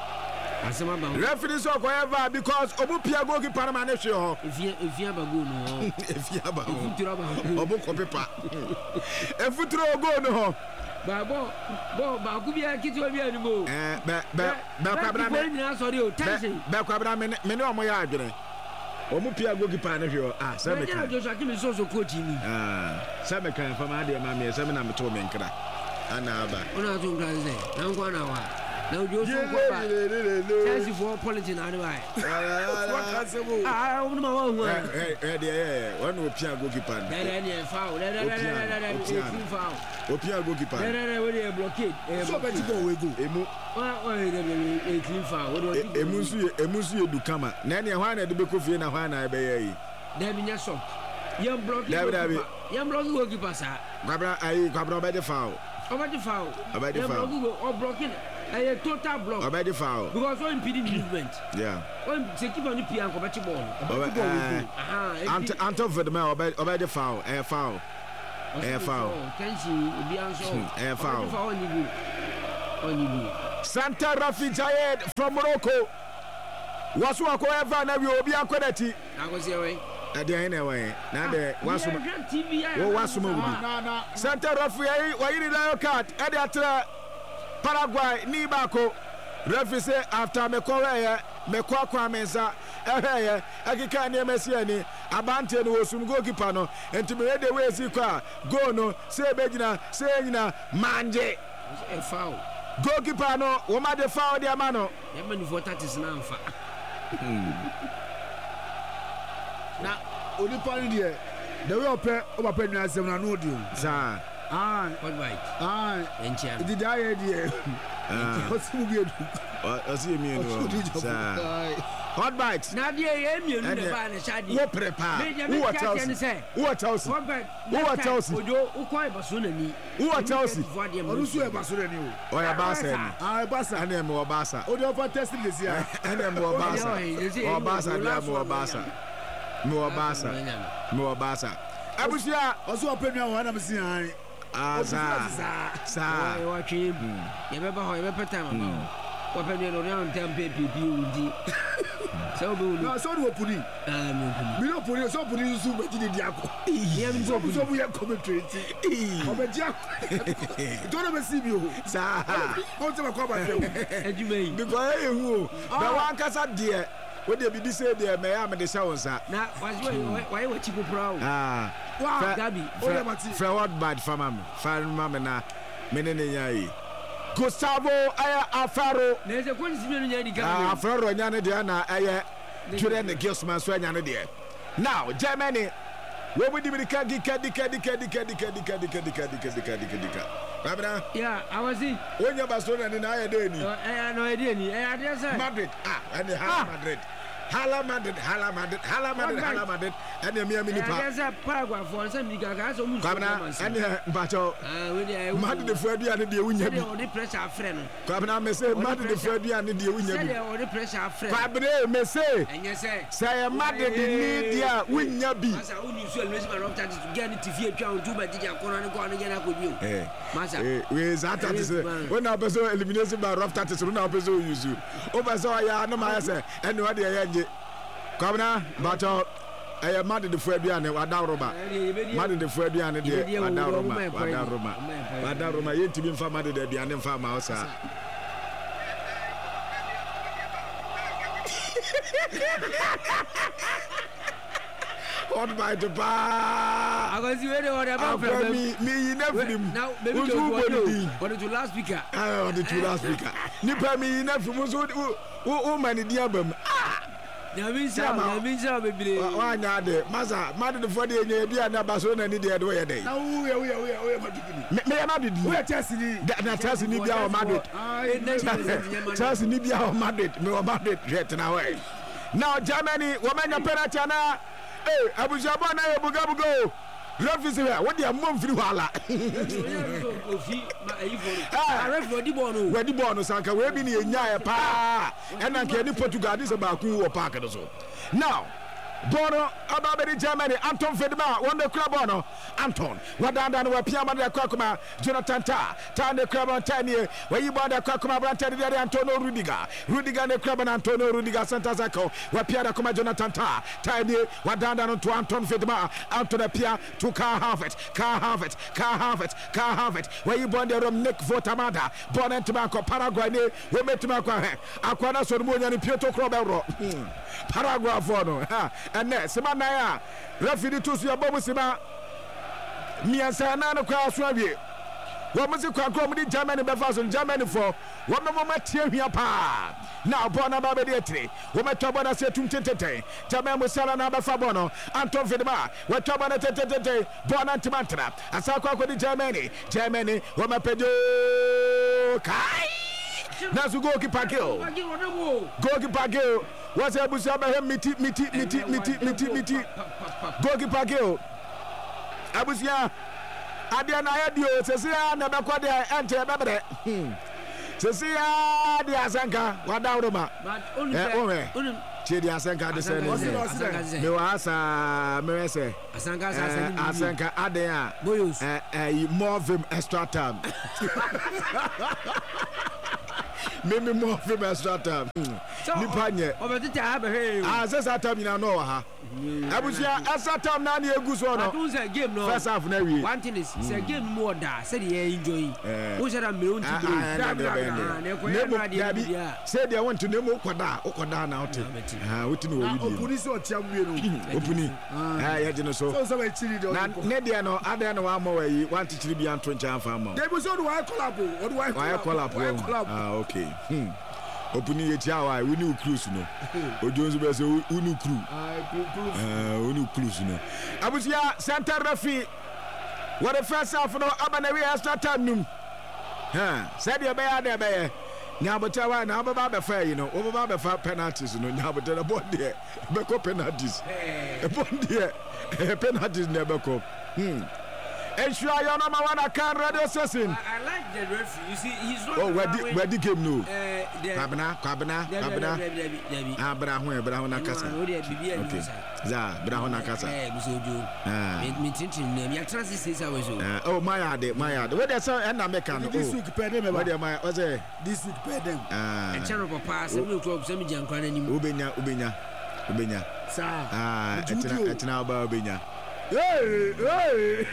Referee so go have because Obupia goalkeeper man show. If you if you have a goal no. If you have a goal. Obu kopepa. If you throw go no. Ba bo bo ba ku bia kiti obi animo. Eh ba ba ba kwabra me. Na sorry o tension. Ba kwabra me me no mo ya adwene. Omu pia goalkeeper na hwe ah say me kan. Joshua Kimi so so coach ni. Ah say me kan fa ma de ma me say me na me to me nkra. Ana aba. Ona to nkra say. Na nkwa na wa. Now you also go Chelsea for politics anyway. What can say? Ah, I'm not one. Eh, one Opia goalkeeper. Then any foul. Then foul. Opia goalkeeper. Then we blockade. So bet you go we go. Emu. Oh, eh, clean foul. Emu su emu su edukama. Na ne hwan na de be kofie na hwan na be yi. Dem nya shot. Yam block. Yam block goalkeeper sa. Kwabra ayi kwabra be de foul. Obedi foul. Obedi foul. Block or blocking a total block. Obedi foul. Because so impeding movement. Yeah. When se keep on the pian ko beti ball. Aha. Anto Anto for the man obedi obedi foul. Eh foul. Eh foul. Can she be answer? Eh foul. Foul on you. On you. Santa Rafi Jayed from Morocco. Wasu ako ever na we obi akodati. I go say way. Ade ayi na we. Na de wasu. Wo wasu ma obi. Na na. Santa Rafi ayi wayiri na card. Ade atra Paraguay ni bako. Referee say after me ko we me ko akwa mensa eheye akika ne mesi ani abante no osum goalkeeper no enti me de we si kwa go no say begina say nyina manje a foul goalkeeper no wo ma de foul de ama no e mani for thirty na amfa na onipa ni de the way ope o papa nua asem na no odi sa ah what right ah enchia did I de ah o si mu bi edu o si mi no sa hot bite na de e mi enu de ba na shadi wo prepare who tells who tells hot bite who tells ojo ukwa ibaso na ni who tells onu su e baso na ni o o ya basa ni ah basa ana me o basa o de over test this year ana me o basa o basa dia me o basa me o basa me o basa abusia o so ope nua wa na me si an ah sa sa wa twi ye be ba ho ye be peta ma wa pe ni no na ntampe pipi udi so be ulu na so do opuni ah me opuni mi no opuni so opuni su be ti di akọ ye mi so so bu ye commentary o be dia do na be si bi o sa o te ba ko ba de ejuma yi because e hu be wan kasa de we de bibi say de me ya me de sha wonsa na wazi why wa chipo pro ah wow gabi o ya mati fra what bad farmer me farmer mama na me ne ne yayi Gustavo aya Afaro na se ko nsi me nya di gabi ah Afaro nya ne de na aye twere ne Gilsman so nya ne de now Germany we we di bi ka di ka di ka di ka di ka di ka di ka di ka di ka di ka di ka di ka di ka babra yeah I was in onya Barcelona ni na aye de ni eh no e de ni eh ade say Madrid ah and Hala Madrid Hala Madrid Hala Madrid Hala Madrid Hala Madrid and me me nipa eh say Paraguay for say mi ga ga so mu babra and mpacho ah we dey Madrid de fu aduane de wunya bi o de pressure afre no babra me say Madrid de fu aduane de wunya bi say o de pressure afre Fabre me say enye say say Madrid ni dia wunya bi masa uni so elwesi ma doctor to get ni tifie twa on tuba didi akona ne ko ne gena ko bi o eh masa eh we zata to say when na person elimination by rough tactics na person use o ba so ya na ma say ene wa de ya nje kwabna bato eh Madrid de fu aduane wada roba Madrid de fu aduane de wada roba wada roba wada roba yentimi mfa Madrid de aduane mfa ma osa on by the bar I go see where they were about me me na film now maybe who to body what to last speaker ah on the two last speaker nipa me na film so o man di abam na bin sa na bin sa bebere wa nya de masa Madrid for the nya bia na Barcelona ni de do ye dey na wo ye wo ye wo ye Madrid me me Madrid wo ye Chelsea ni na Chelsea ni bia o Madrid Chelsea ni bia o Madrid me o Madrid jet na way now Germany woman penalty na eh abujabo na e buga buga referee say what dey mom free wala ofi ma ayi for ah referee di ball no we di ball no sanka we bi ni enya e pa e na nke ni Portugal dis ba ku wo park no so now Bono ababedi Germany Anton Fedma won the club ono Anton wadanda no wapia ma de kwakuma Jonathan Ta Ta the club on ten year where you bought the kwakuma Brantad de Antonio Rudiger Rudiger the club on Antonio Rudiger Santa Zako wapia da kuma Jonathan Ta Ta de wadanda no to Anton Fedma Anton Pia to Car Harvest Car Harvest Car Harvest Car Harvest where you bought the rom Nick Votamada Bonnet Tobacco Paraguay ne we met Tobacco akwana so mo nya ni Pietro Crobero Paraguay for no ha ene sema na ya referee to so ya bobu sema miansa na no kwa so awie wɔn si kwankoro wɔn di Germany bɛfa so Germany fo wɔn mo ma tie hwia paa na bɔ na ba bɛ di etire wɔn ɛtɔ bɔ na se tum tententen Germany mo sara na bɛfa bɔ no Anton Fedema wɔtɔ bɔ na tententen bɔ na ntimantena asa kwankoro di Germany Germany wɔn apɛjo kai nasu goalkeeper kill goalkeeper kill wɔsɛ abusia bɛ hɛ miti miti miti miti miti miti goalkeeper kill abusia adeɛ na ayɛ dio sɛsi ya na bɛkɔ deɛ ɛnkyɛ bɛbrɛ sɛsi ya deɛ asɛnka wadaworo ma ɛ ɔhɛ tie deɛ asɛnka de sɛ ne me wɔ asa mewɛ sɛ asɛnka adeɛ a ɛyi more vim extra time mimi more vim extra time nipa nyɛ ah sɛ sa time nyina no wɔ ha abusia extra time na ne egu so no first half na wie one thing is say game more da say dey enjoy wo say that me won ti bro na say dey want to nemo koda okoda na ote ah woti no wo opuni se otia wie no opuni ah ye je no so so so we chiri do na ne dey no ade no wa ma wa yi want to chiri bi anto ncha afa ma dey so do wa collab o do wa collab ah okay hmm opuni ye tia wa we new cruise no ojonzu be so unu cruise ah unu cruise no abusia center referee what the first half no abana we extra time num ha said you be ya there be nyabota wa na ababa be fa yi no obaba be fa penalties no nyabota na bond there be ko penalties e bond there penalties na be ko hmm Ensure your number one account radio session. I, I like the referee. You see, he's not. Oh, where the where the game no? Kabana, kabana, kabana. Ah, Brahon, Brahon Nakasa. Okay. Za, Brahon Nakasa. Eh, Musojo. Ah. Me tintin name. Ya transit says I was. Oh, my yard, my yard. Where there's an American. This week pay them. Where my was it? This week pay them. Ah. And channel papa, seven o'clock, seven jam kwan anymore. Ubenya, Ubenya, Ubenya. Sir. Ah, etina etina ba Ubenya. Hey, hey.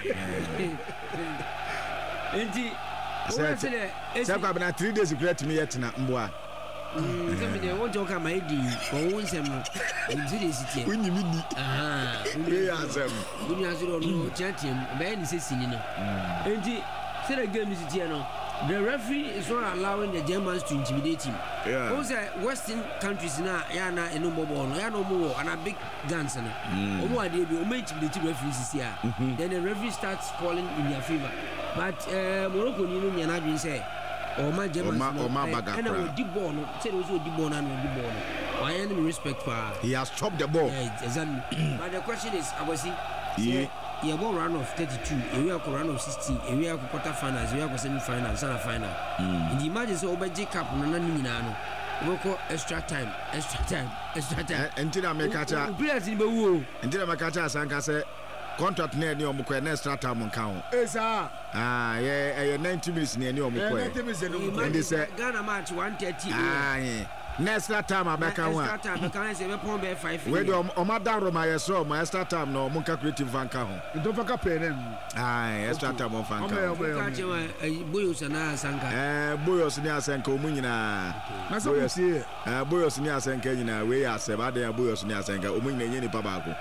Enti, say kwa bana three days great me yet na mboa. Mm, tell me they want to come my di. Ko won sem no. Enti city. Unyi mi ni. Ah, unyi asem. Unyi asiro no chantiam, be ni se sini no. Enti, say the game is here no. The referee is not allowing the Germans to intimidate him. Yeah. Those are Western countries now, yana eno mobile, no, yana more, and a big guns no. Omo ade bi, omo intimidate referees here. Then the referee starts calling in their favor. But uh, Morocco ni no nyana bi say, o ma Germans no, o ma baga. And we di ball no, say we di ball na no di ball no. Why any respect for? He has chopped the ball. Yeah, exactly. But the question is, I was see. Yeah. Yeah, about round of thirty-two, a real round of sixty, a real quarter finals, a real semi-finals, and a final. In the emergency over J Cup, no, no, no, no, extra time, extra time, extra time. Until I make a chat, until I make a chat, and I say, contract near New Mukwe, extra time on count. Yes, sir. Ah, yeah, ninety minutes near New Mukwe. And they say, Ghana match one thirty. Ah, yeah. Next time I back on one. Extra time, I can't say, we're five. Where do Omadaro my so my extra time no Munka creative Vanka. You don't fuck up them. Ah, extra time on Vanka. Boyos and Sanka. Eh, Boyos near Sanko Munina. Boyos here. Eh, Boyos near Sankana, we are Sabada, Boyos near Sanka, Umina Yeni Pabaco.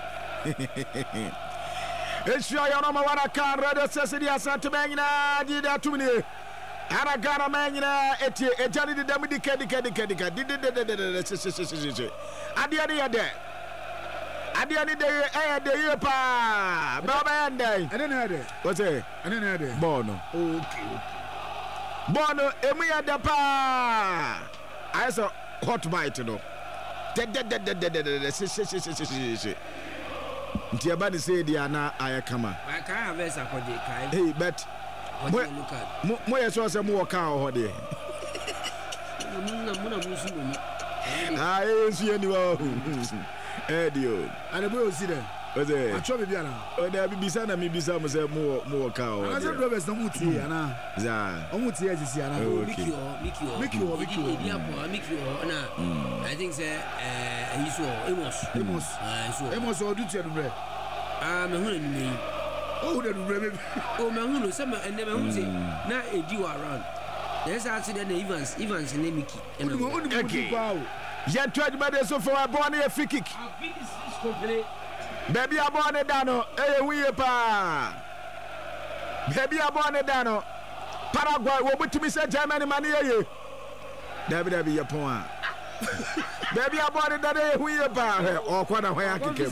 It's your number one account, Radio Cecily Santamana, did that to me. Ana gara manyina eti ejani de demi dike dike dike dike dide de de de de se se se se ade ade ade ade ade de eh de ye pa baba ande ade na ade what say ade na ade bono okay bono emu ya de pa I saw hot bite no de de de de de de se se se se se se nti aba de say dia na ayekama I can have a sakode kai hey but what you look at mo mo yes so say mo work out ho de muna muna musu mo ah yes you anyway eh dio ade boy osi de oze acho be bia na o de bibisa na mi bisa mo say mo mo work out ho de ana drivers na muti ana za o muti ezisi ana miki o miki o miki o miki o dia po miki o na I think say eh iso emos emos ah iso emos o duty no bre ah me hu ni oh de bre oh me hu no say me me hu say na edi around there's actually the Evans Evans and Miki and okay ya twaj bade so for born a free kick baby abone dano eh wiye pa baby abone dano Paraguay wo butumi say Germany man ye dabi dabi ye pon a baby abode dade hu ye ba o kwa na hwan akekem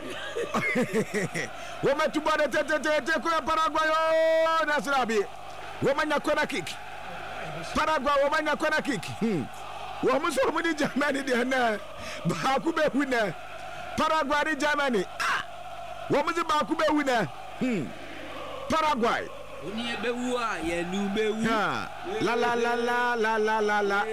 wo metu bode tete tete ko Paraguay o na srabi wo manya corner kick Paraguay wo manya corner kick wo mo so mo di Germany de na ba ku be hu na Paraguay di Germany ah wo mo di ba ku be hu na Paraguay oni e bewu a ye nu bewu la la la la la la la la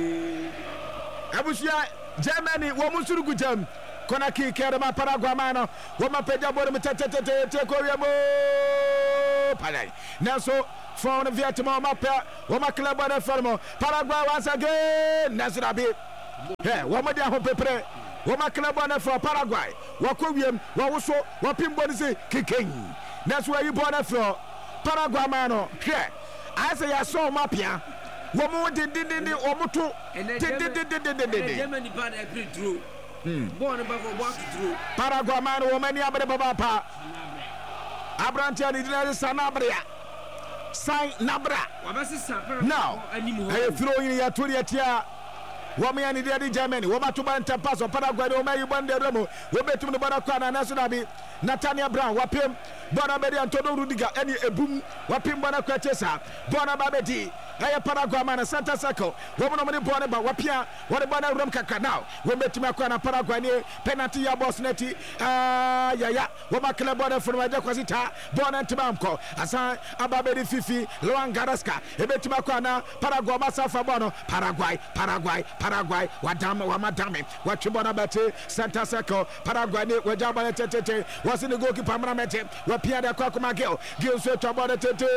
abusia Germany wo musurugu jam kona ki kere ma Paraguay mano wo ma peja bore me tete tete te ko yemo palai naso from Vietnam ma pe wo ma club na fermo Paraguay once again nasrabi he wo ma dia ho pepre wo ma club na for Paraguay wo ko wiem wo wo so wo pimbo ni se keken naso yi bo na for Paraguay mano he I say ya so ma pia wo mo de de de wo mo to de de de de de de Germany bad every through born ba for walk through Paraguay mano wo mani abere baba pa Abrantia ni dinari sanabria sai nabra wabasi sa now hey throwing ya tori atia wo me ani de Germany wo matu ban pass o Paraguay wo mai bande remo wo betum no bana kwa na national bi Nathaniel Brown wapem bona bedi Antonio Rudiger eni ebum wapem bona kwa chesa bona babedi aya Paraguay man center circle wo mo no me bona ba wapia wo de bona rom kaka now wo betum akwa na Paraguay ni penalty ya boss neti ah ya ya wo makle bona from aja kwasita bona ntibamko asa ababedi fifi Luan Garaska ebetum akwa na Paraguay masafa bono Paraguay Paraguay Paraguay wadam wa madame watchibona bete center circle Paraguay ni wajaba tete was in the goalkeeper Mramete wapia da kwa kuma gel gel so to body tete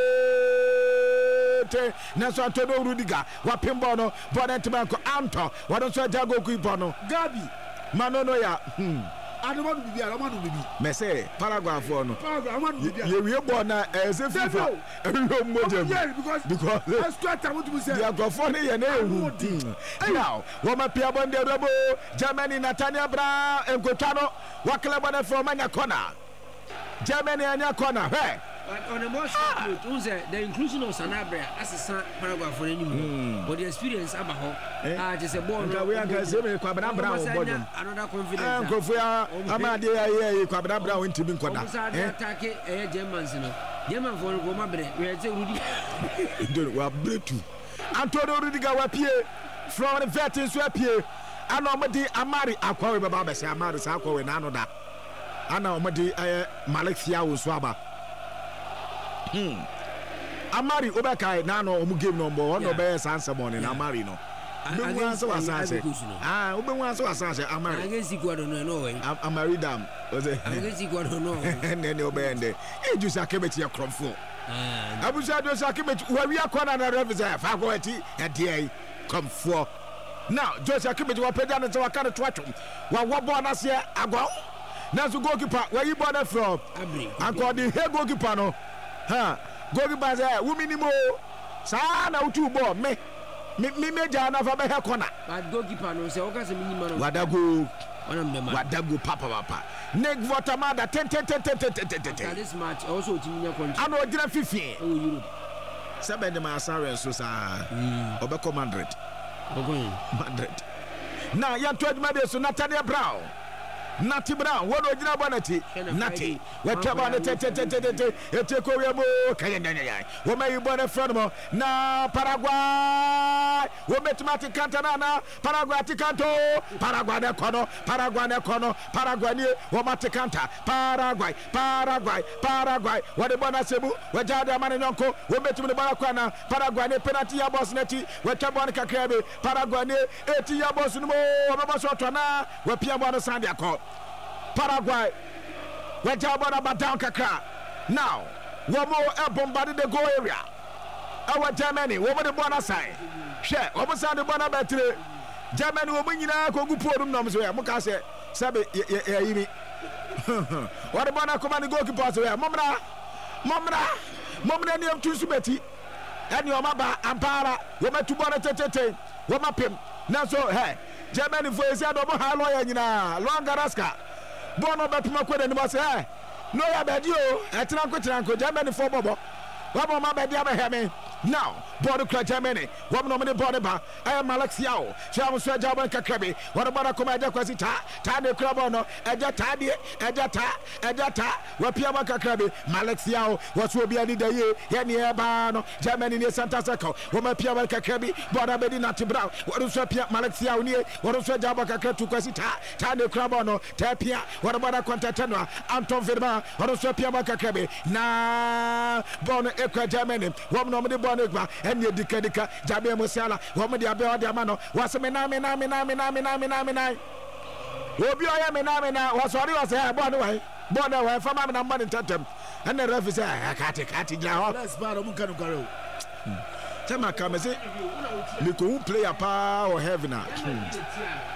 naso Antonio Rudiger wapimbo no bona tibanko Anto wadon so jago goalkeeper no Gabi manono ya hmm adamanu bibi adamanu bibi me say Paraguay for no Paraguay adamanu bibi ye we born na e se FIFA every modem because because I start to want to say the go for ye na ehu now wo ma pia bonde robo Germany Nathaniel Brown enkotano wakle bona from manya corner Germany anya corner hey but on a more short note unze the inclusion of Sanabria as a Paraguay for any but the experience abaho ah just a ball nka we anka se me Kwabena Brown bodum another confidence anko fu amade ya Kwabena Brown ntimi nkoda eh attack eh Germans no German for go mabre we say Rudiger do wa bretu Antonio Rudiger wa pie from the veteran so pie ana omedi Amari akwawe baba be say Amari sa akwawe na anoda ana omedi eh Malaysia wo so aba Hmm. Amari Obekai na no omu game number one no be sanse morning Amari no. Be wan so asanse. Ah, obe wan so asanse Amari. Against Ecuador no no way. Amari dam. Was it? Against Ecuador no. Nene obe ende. E ju sakebeti ya kromfo. Ah. Abuja do sakebeti wa wi akona na represent fa go eti e dey kromfo. Now, Joseph Akebeti wa peda na wa kana twatom. Wa wo ball na se agwa. Na so goalkeeper wa yi ball na from. Anko the head goalkeeper no. Ha goalkeeper say wo minimo sa na utu ball me me meja na fa be he corner but goalkeeper no say o ka se minimo no wadago one of them wadago papa papa Nick Votamada ten ten ten ten ten ten this match also timinya country ano gina fifteen oh Europe seven de ma sare so sa obeko Madrid ogoyin Madrid na ya to aduma de so Nathaniel Brown Nati Brown wono gina bonati Nati wetaba ne tete tete tete eteko wemo kayendanya wo mai bona friend mo na Paraguay wo betumati kanta na Paraguay tikanto Paraguay ne kono Paraguay ne kono Paraguay ni wo mati kanta Paraguay Paraguay Paraguay wo de bona sebu wo jada mane nyonko wo betumne bona kwa na Paraguay ne penalty ya boss neti wetaba ne kakrabe Paraguay ne eti ya boss no mo wo boss otona wo pia bona sande akọ Paraguay we jabona ba down kakra now wo mo e bombard the goal area our Germany wo mo de bona sai hwe wo mo sande bona betre Germany wo mo nyina ko gu podum nom so ya mo ka se sabe ya yimi wo de bona ko man goalkeeper so ya momra momra momra ni am tusu beti eni o ma ba ampara wo ma tu bona tetete wo ma pem na so he Germany for esi ado mo ha lawyer nyina Luan Garaska bono betuma kwede ni bo se eh no ya bedi o etran ko tran ko Germany for bobo wa bo ma bedi abeheme now ball kura Germany wɔn na wɔn de ball ba ɛyɛ Malaxiao hyɛ wɔn so ɛgya wɔn kakra bi wɔn bɔ na kɔma ɛgya kwasi taa taa de kura ball no ɛgya taa deɛ ɛgya taa ɛgya taa wɔpia wɔn kakra bi Malaxiao wɔso obi ani da yie yɛ ne ɛbaa no Germany ne Santa Circle wɔn apia wɔn kakra bi ball na bɛdi na tibra wɔn so apia Malaxiao nie wɔn so ɛgya wɔn kakra tu kwasi taa taa de kura ball no taa pia wɔn bɔ na kɔntɛtɛ no Anton Verma wɔn so apia wɔn kakra bi na ball no ekura Germany wɔn na wɔn de ball no ekura ɛne dika dika Jabe Musiala wɔn de abɛ wɔde ama no wɔsɛ me na me na me na me na me na me na me na obi ɔyɛ me na me na wɔsɔre wɔsɛ ball no wai ball no wai fama me na mbɔ ne ntɛntɛm ɛne ref sɛ kati kati gyina hɔ let's bar ɔmo nka no kware o tɛma ka me se me ko hu player pa o heaven a